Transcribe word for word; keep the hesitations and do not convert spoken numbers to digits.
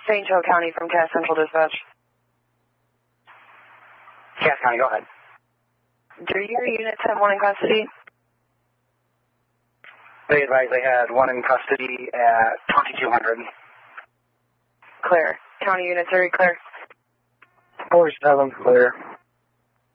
Saint Joe County from Cass Central Dispatch. Cass County, go ahead. Do your units have one in custody? They advised they had one in custody at twenty-two hundred. Clear. County units, are you clear? four seven, clear.